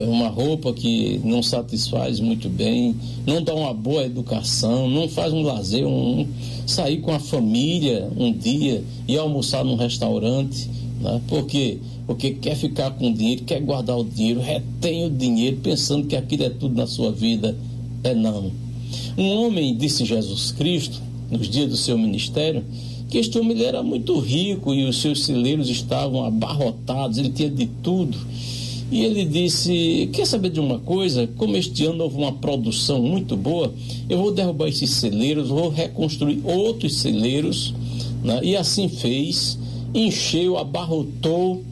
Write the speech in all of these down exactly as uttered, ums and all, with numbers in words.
uma roupa que não satisfaz muito bem, não dá uma boa educação, não faz um lazer, um, sair com a família um dia e almoçar num restaurante, né? Por quê? Porque quer ficar com o dinheiro, quer guardar o dinheiro, retém o dinheiro, pensando que aquilo é tudo na sua vida. É não. Um homem, disse Jesus Cristo, nos dias do seu ministério, que este homem ele era muito rico e os seus celeiros estavam abarrotados, ele tinha de tudo. E ele disse, quer saber de uma coisa? Como este ano houve uma produção muito boa, eu vou derrubar esses celeiros, vou reconstruir outros celeiros, né? E assim fez, encheu, abarrotou,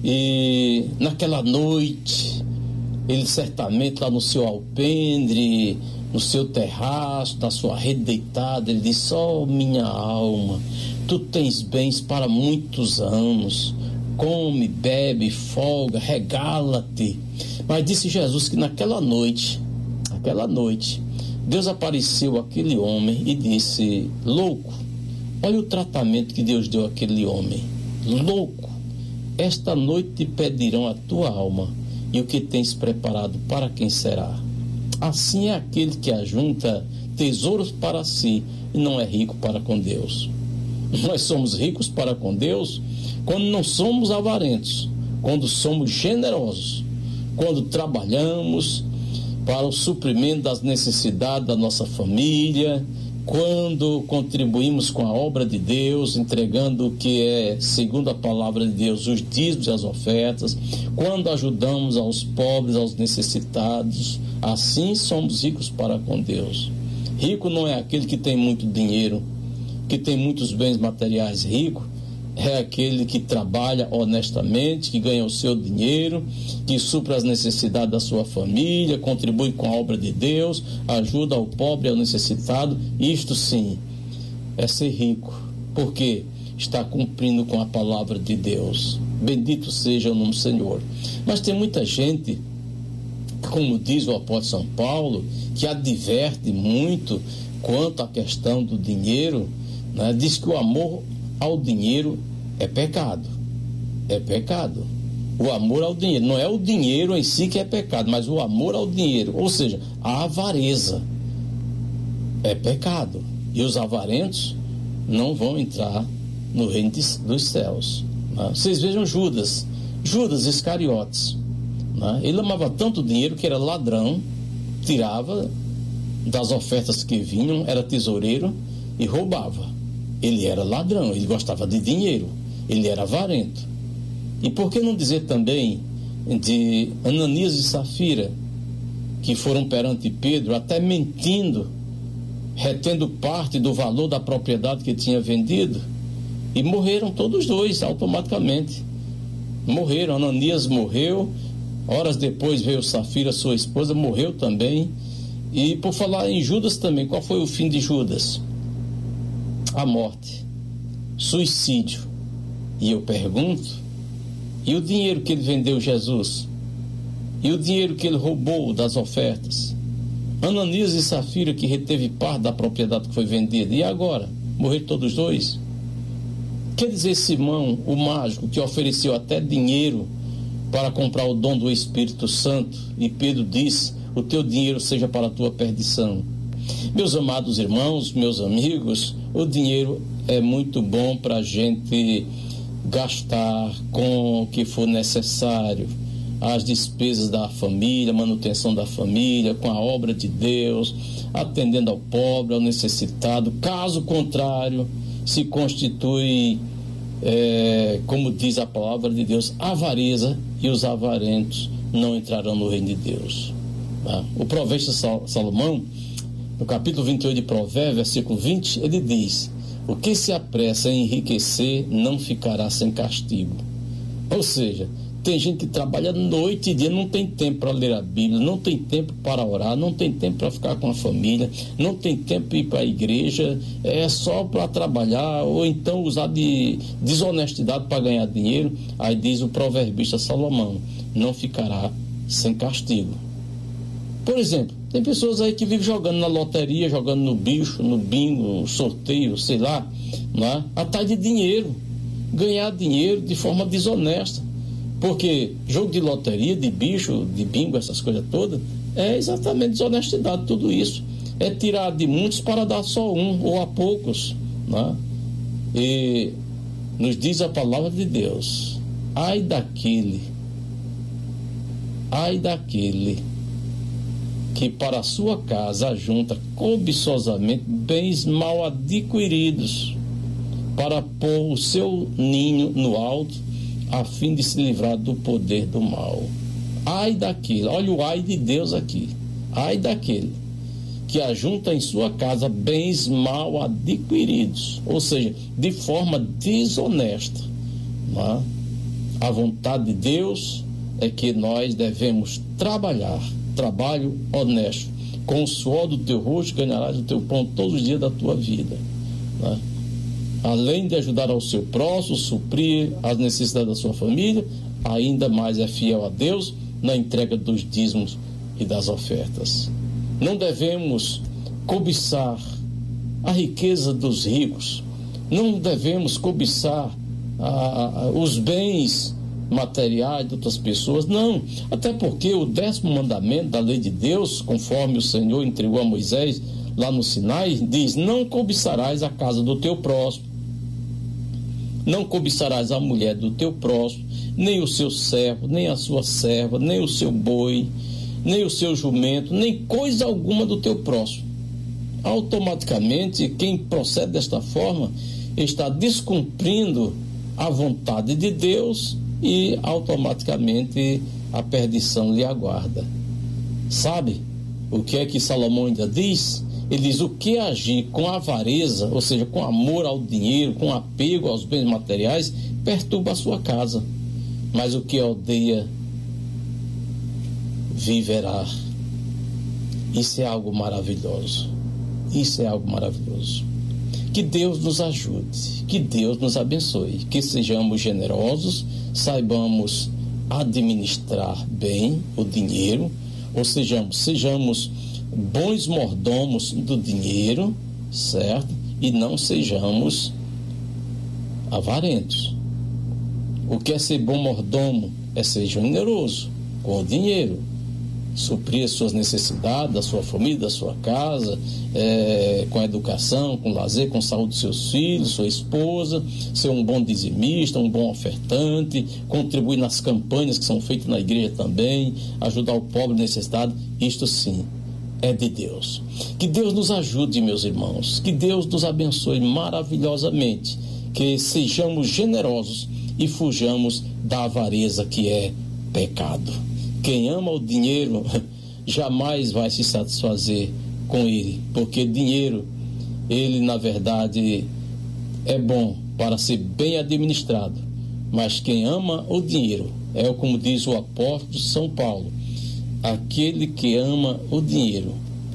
e naquela noite, ele certamente lá no seu alpendre, no seu terraço, na sua rede deitada, ele disse, ó, oh, minha alma, tu tens bens para muitos anos, come, bebe, folga, regala-te. Mas disse Jesus que naquela noite, aquela noite, Deus apareceu àquele homem e disse, louco, olha o tratamento que Deus deu àquele homem, louco, esta noite te pedirão a tua alma, e o que tens preparado para quem será? Assim é aquele que ajunta tesouros para si e não é rico para com Deus. Nós somos ricos para com Deus quando não somos avarentos, quando somos generosos, quando trabalhamos para o suprimento das necessidades da nossa família, quando contribuímos com a obra de Deus, entregando o que é, segundo a palavra de Deus, os dízimos e as ofertas, quando ajudamos aos pobres, aos necessitados, assim somos ricos para com Deus. Rico não é aquele que tem muito dinheiro, que tem muitos bens materiais. Rico é aquele que trabalha honestamente, que ganha o seu dinheiro, que supra as necessidades da sua família, contribui com a obra de Deus, ajuda ao pobre e ao necessitado. Isto sim é ser rico, porque está cumprindo com a palavra de Deus. Bendito seja o nome do Senhor. Mas tem muita gente, como diz o apóstolo São Paulo, que adverte muito quanto à questão do dinheiro, né? Diz que o amor ao dinheiro é pecado, é pecado. O amor ao dinheiro, não é o dinheiro em si que é pecado, mas o amor ao dinheiro, ou seja, a avareza é pecado, e os avarentos não vão entrar no reino de, dos céus, né? Vocês vejam Judas, Judas Iscariotes, né? Ele amava tanto dinheiro que era ladrão, tirava das ofertas que vinham, era tesoureiro e roubava. Ele era ladrão, ele gostava de dinheiro, ele era avarento. E por que não dizer também de Ananias e Safira, que foram perante Pedro, até mentindo, retendo parte do valor da propriedade que tinha vendido, e morreram todos dois automaticamente. Morreram, Ananias morreu, horas depois veio Safira, sua esposa, morreu também. E por falar em Judas também, qual foi o fim de Judas? A morte, suicídio. E eu pergunto, e o dinheiro que ele vendeu Jesus? E o dinheiro que ele roubou das ofertas? Ananias e Safira, que reteve parte da propriedade que foi vendida, e agora? Morreram todos dois? Quer dizer, Simão, o mágico, que ofereceu até dinheiro para comprar o dom do Espírito Santo, e Pedro disse, o teu dinheiro seja para a tua perdição. Meus amados irmãos, meus amigos, o dinheiro é muito bom para a gente gastar com o que for necessário, as despesas da família, manutenção da família, com a obra de Deus, atendendo ao pobre, ao necessitado. Caso contrário, se constitui, é, como diz a palavra de Deus, avareza, e os avarentos não entrarão no reino de Deus. Tá? O provérbio Salomão, no capítulo vinte e oito de Provérbios, versículo vinte, ele diz, o que se apressa em enriquecer não ficará sem castigo. Ou seja, tem gente que trabalha noite e dia, não tem tempo para ler a Bíblia, não tem tempo para orar, não tem tempo para ficar com a família, não tem tempo para ir para a igreja, é só para trabalhar, ou então usar de desonestidade para ganhar dinheiro. Aí diz o proverbista Salomão, não ficará sem castigo. Por exemplo, tem pessoas aí que vivem jogando na loteria, jogando no bicho, no bingo, sorteio, sei lá, né? Atrás de dinheiro, ganhar dinheiro de forma desonesta. Porque jogo de loteria, de bicho, de bingo, essas coisas todas, é exatamente desonestidade, tudo isso. É tirar de muitos para dar só um, ou a poucos, né? E nos diz a palavra de Deus: ai daquele, ai daquele que para a sua casa ajunta cobiçosamente bens mal adquiridos, para pôr o seu ninho no alto, a fim de se livrar do poder do mal. Ai daquele, olha o ai de Deus aqui, ai daquele que ajunta em sua casa bens mal adquiridos, ou seja, de forma desonesta, não é? A vontade de Deus é que nós devemos trabalhar, trabalho honesto, com o suor do teu rosto ganharás o teu pão todos os dias da tua vida, não é? Além de ajudar ao seu próximo, suprir as necessidades da sua família, ainda mais é fiel a Deus na entrega dos dízimos e das ofertas. Não devemos cobiçar a riqueza dos ricos, não devemos cobiçar a, a, os bens materiais de outras pessoas, não, até porque o décimo mandamento da lei de Deus, conforme o Senhor entregou a Moisés lá no Sinai, diz: não cobiçarás a casa do teu próximo, não cobiçarás a mulher do teu próximo, nem o seu servo, nem a sua serva, nem o seu boi, nem o seu jumento, nem coisa alguma do teu próximo. Automaticamente, quem procede desta forma está descumprindo a vontade de Deus e automaticamente a perdição lhe aguarda. Sabe o que é que Salomão ainda diz? Ele diz: o que agir com avareza, ou seja, com amor ao dinheiro, com apego aos bens materiais, perturba a sua casa, mas o que odeia viverá. Isso é algo maravilhoso. Isso é algo maravilhoso. Que Deus nos ajude, que Deus nos abençoe, que sejamos generosos, saibamos administrar bem o dinheiro, ou sejamos, sejamos bons mordomos do dinheiro, certo? E não sejamos avarentos. O que é ser bom mordomo? É ser generoso com o dinheiro, suprir as suas necessidades, da sua família, da sua casa, é, com a educação, com o lazer, com a saúde dos seus filhos, sua esposa, ser um bom dizimista, um bom ofertante, contribuir nas campanhas que são feitas na igreja também, ajudar o pobre necessitado. Isto sim é de Deus. Que Deus nos ajude, meus irmãos, que Deus nos abençoe maravilhosamente, que sejamos generosos e fujamos da avareza, que é pecado. Quem ama o dinheiro jamais vai se satisfazer com ele, porque dinheiro, ele na verdade é bom para ser bem administrado, mas quem ama o dinheiro é, como diz o apóstolo São Paulo, aquele que ama o dinheiro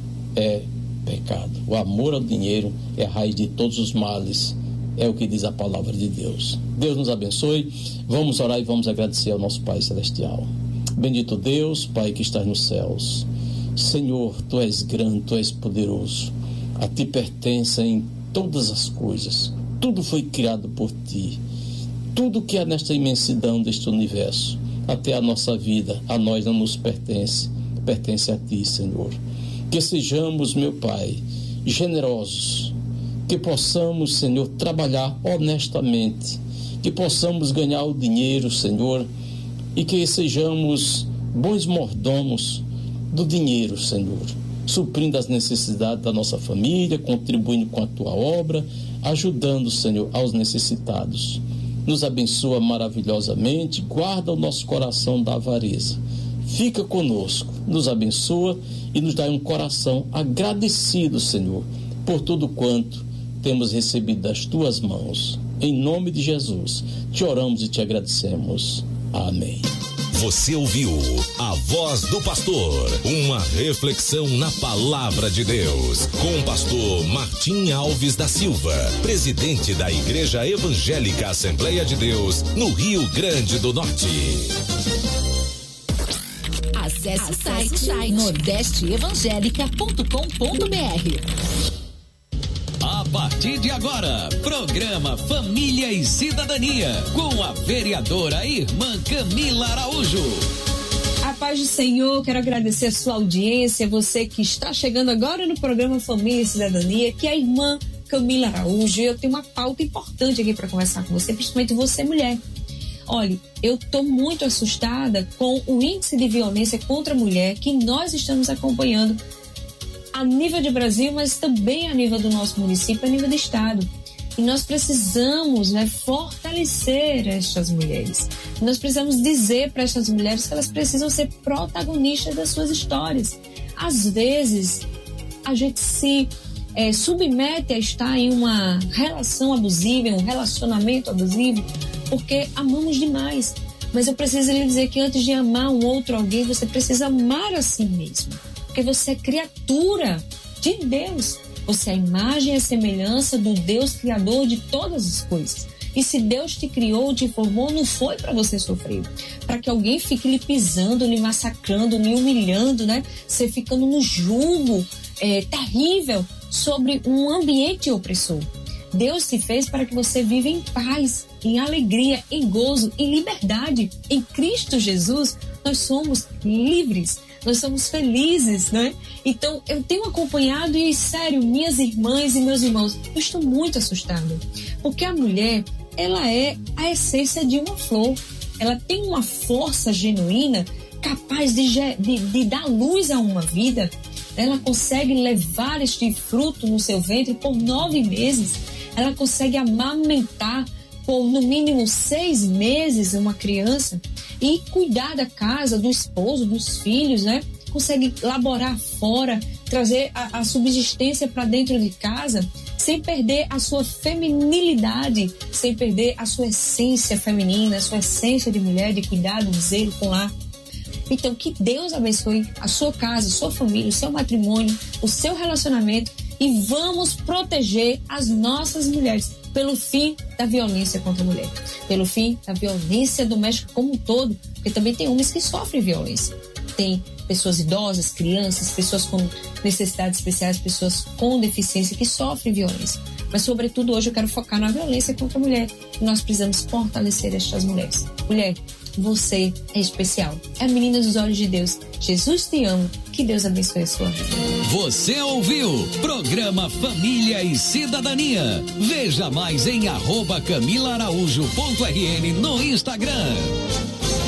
é pecado. O amor ao dinheiro é a raiz de todos os males, é o que diz a palavra de Deus. Deus nos abençoe. Vamos orar e vamos agradecer ao nosso Pai Celestial. Bendito Deus, Pai que estás nos céus. Senhor, Tu és grande, Tu és poderoso. A Ti pertencem todas as coisas. Tudo foi criado por Ti. Tudo que há nesta imensidão deste universo, até a nossa vida, a nós não nos pertence, pertence a Ti, Senhor. Que sejamos, meu Pai, generosos, que possamos, Senhor, trabalhar honestamente, que possamos ganhar o dinheiro, Senhor, e que sejamos bons mordomos do dinheiro, Senhor, suprindo as necessidades da nossa família, contribuindo com a Tua obra, ajudando, Senhor, aos necessitados. Nos abençoa maravilhosamente, guarda o nosso coração da avareza. Fica conosco, nos abençoa e nos dá um coração agradecido, Senhor, por tudo quanto temos recebido das Tuas mãos. Em nome de Jesus, te oramos e te agradecemos. Amém. Você ouviu a Voz do Pastor, uma reflexão na Palavra de Deus, com o pastor Martim Alves da Silva, presidente da Igreja Evangélica Assembleia de Deus, no Rio Grande do Norte. Acesse o site nordeste evangélica ponto com ponto br. A partir partir de agora, programa Família e Cidadania, com a vereadora irmã Camila Araújo. A paz do Senhor, quero agradecer a sua audiência, você que está chegando agora no programa Família e Cidadania, que é a irmã Camila Araújo. Eu tenho uma pauta importante aqui para conversar com você, principalmente você, mulher. Olha, eu estou muito assustada com o índice de violência contra a mulher que nós estamos acompanhando a nível de Brasil, mas também a nível do nosso município, a nível do estado. E nós precisamos, né, fortalecer estas mulheres. Nós precisamos dizer para estas mulheres que elas precisam ser protagonistas das suas histórias. Às vezes, a gente se é, submete a estar em uma relação abusiva, em um relacionamento abusivo, porque amamos demais. Mas eu preciso lhe dizer que antes de amar um outro alguém, você precisa amar a si mesmo. Porque você é criatura de Deus. Você é a imagem e a semelhança do Deus criador de todas as coisas. E se Deus te criou, te formou, não foi para você sofrer. Para que alguém fique lhe pisando, lhe massacrando, lhe humilhando, né? Você ficando no jugo é, terrível sobre um ambiente opressor. Deus te fez para que você viva em paz, em alegria, em gozo, em liberdade. Em Cristo Jesus, nós somos livres, nós somos felizes, né? Então, eu tenho acompanhado e, sério, minhas irmãs e meus irmãos, eu estou muito assustada. Porque a mulher, ela é a essência de uma flor. Ela tem uma força genuína capaz de, de, de dar luz a uma vida. Ela consegue levar este fruto no seu ventre por nove meses. Ela consegue amamentar por no mínimo seis meses uma criança e cuidar da casa, do esposo, dos filhos, né? Consegue laborar fora, trazer a, a subsistência para dentro de casa sem perder a sua feminilidade, sem perder a sua essência feminina, a sua essência de mulher, de cuidado, de zelo com lar. Então, que Deus abençoe a sua casa, a sua família, o seu matrimônio, o seu relacionamento e vamos proteger as nossas mulheres pelo fim da violência contra a mulher, pelo fim da violência doméstica como um todo, porque também tem homens que sofrem violência. Tem pessoas idosas, crianças, pessoas com necessidades especiais, pessoas com deficiência que sofrem violência. Mas, sobretudo, hoje eu quero focar na violência contra a mulher. E nós precisamos fortalecer estas mulheres. Mulher, você é especial. É a menina dos olhos de Deus. Jesus te ama. Que Deus abençoe a sua vida. Você ouviu? Programa Família e Cidadania. Veja mais em arroba camila araújo ponto r n no Instagram.